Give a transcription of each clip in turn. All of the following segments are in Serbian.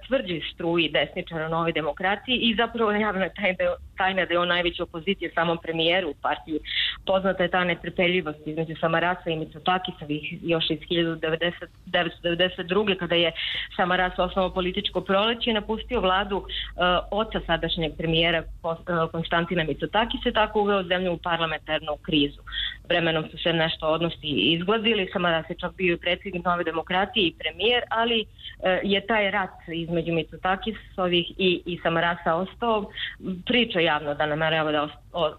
tvrđoj struji desničara Nove demokratije i zapravo javna je tajna da je on najveći opozicija samom premijeru u partiji. Poznata je ta netrpeljivost između Samarasa i Mitsotakisa još iz 1992. kada je Samaras osnovao političko proleće i napustio vladu oca sadašnjeg premijera Konstantina Mitsotakisa, tako uveo zemlju u parlamentarnu krizu. Vremenom su se nešto odnosi izgladili, Samaras je čak bio i predsjednik Nove demokratije i premijer, ali je taj rat između Mitsotakisovih i Samarasa ostao. Priča javno da namerava da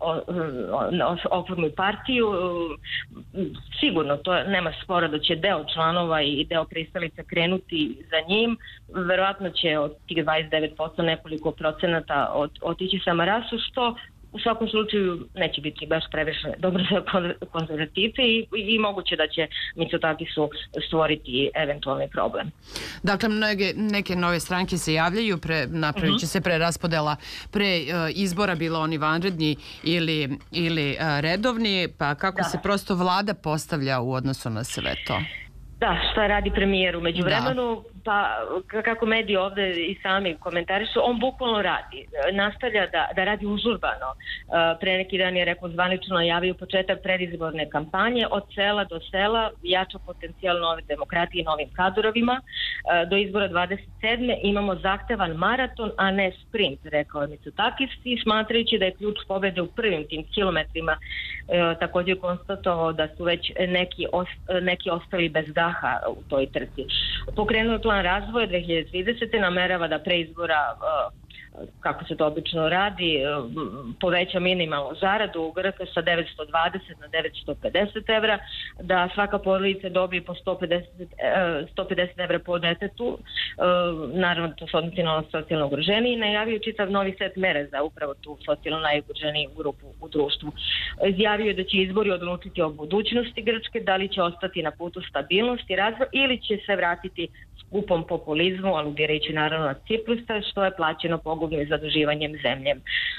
oformi partiju. Sigurno, to nema spora da će deo članova i deo pristalica krenuti za njim. Verovatno će od tih 29% nekoliko procenata otići Samarasu, što u svakom slučaju neće biti baš previše dobro za konzervativce i moguće da će Mitsotakisu stvoriti eventualni problem. Dakle, neke nove stranke se javljaju, napravit će se preraspodela pre izbora, bilo oni vanredni ili redovni, pa kako se prosto vlada postavlja u odnosu na sve to? Da, šta radi premijer u međuvremenu? Pa kako mediji ovde i sami komentarišu, on bukvalno radi. Nastavlja da radi užurbano. Pre neki dan je rekao zvanično najavio početak predizborne kampanje od sela do sela, jača potencijal Nove demokratije i novim kadrovima. Do izbora 27. imamo zahtevan maraton, a ne sprint, rekao je Mitsotakis, i smatrajući da je ključ pobede u prvim tim kilometrima. Također konstatovao da su već neki ostali bez daha u toj trci. Pokrenuo je plan razvoja 2030. namerava da pre izbora, kako se to obično radi, poveća minimalnu zaradu u Grka sa 920 na 950 evra, da svaka porodica dobije po 150 evra po detetu, naravno to se odnosi na socijalno ugroženiji, i najavio čitav novi set mere za upravo tu socijalno najugroženiju grupu u društvu. Izjavio je da će izbori odlučiti o budućnosti Grčke, da li će ostati na putu stabilnosti i razvoja ili će se vratiti skupom populizmu, aludirajući naravno na Ciprusa, što je plaćeno pogubnim zaduživanjem zemlje.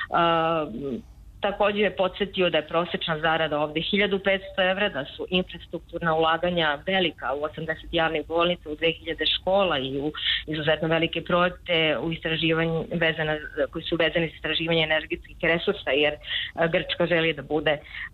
Također je podsjetio da je prosječna zarada ovdje 1500 evra, da su infrastrukturna ulaganja velika u 80 javnih bolnica, u 2000 škola i u izuzetno velike projekte u istraživanju koji su vezani za istraživanje energetskih resursa, jer Grčka želi da bude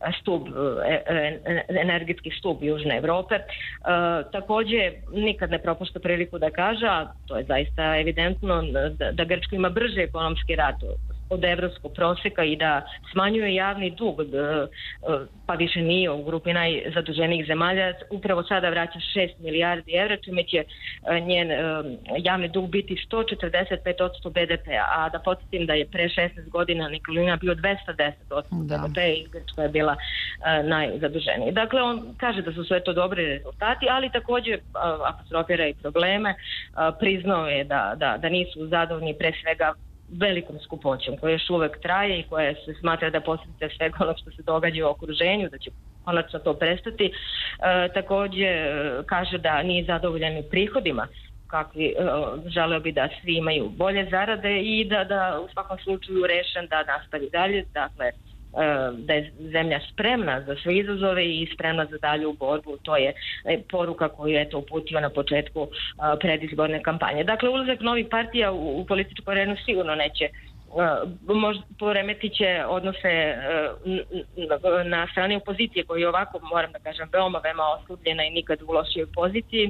energetski stup Južne Evrope. Također nikad ne propušta priliku da kaže, a to je zaista evidentno, da Grčka ima brže ekonomski rast od evropskog prosjeka i da smanjuje javni dug, pa više nije u grupi najzaduženijih zemalja. Upravo sada vraća 6 milijardi evra, čime će njen javni dug biti 145% BDP-a, a da podsjetim da je pre 16 godina Nikolina bio 210% BDP-a i Grčka je bila najzaduženija. Dakle, on kaže da su sve to dobri rezultati, ali također apostrofira i probleme, priznao je da nisu zadovoljni pre svega velikom skupoćom koja još uvek traje i koja se smatra da posljedica svega onog što se događa u okruženju, da će konačno to prestati. Također kaže da nije zadovoljan prihodima kakvi želeo bi da svi imaju bolje zarade i da u svakom slučaju rešen da nastavi dalje, dakle da je zemlja spremna za sve izazove i spremna za dalju borbu. To je poruka koju je uputio na početku predizborne kampanje. Dakle, ulazak novih partija u političku arenu sigurno neće poremetit će odnose na strani opozicije koji je ovako, moram da kažem, veoma oslabljena i nikad u lošijoj poziciji,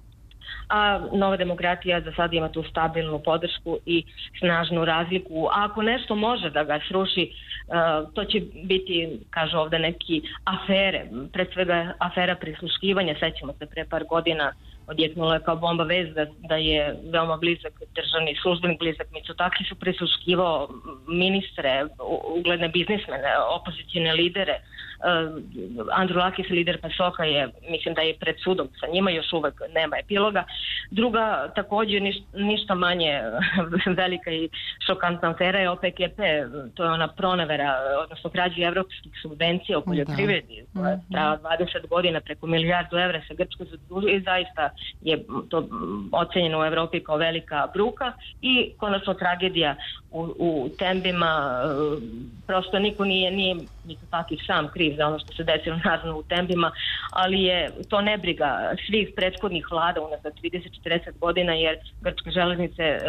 a Nova demokratija za sad ima tu stabilnu podršku i snažnu razliku. A ako nešto može da ga sruši, to će biti, kažu ovdje, neki afere, pred svega afera prisluškivanja. Sećamo se pre par godina odjeknula je kao bomba vez da je veoma blizak državni službenik, blizak Mitsotakisu, prisluškivao ministre, ugledne biznismene, opozicijne lidere. Androulakis, lider PASOK-a, mislim da je pred sudom sa njima, još uvek nema epiloga. Druga, također ništa manje velika i šokantna afera je OPKP, to je ona pronevera, odnosno krađa evropskih subvencija u poljoprivredi, koja je trajala 20 godina, preko milijardu evra se Grčko zadužuje i zaista je to ocenjeno u Evropi kao velika bruka. I konačno tragedija u Tembima, prosto niko nije Mitsotakis sam kriv za ono što se desilo naravno u Tembima, ali je to nebriga svih prethodnih vlada unazad 30-40 godina, jer grčke železnice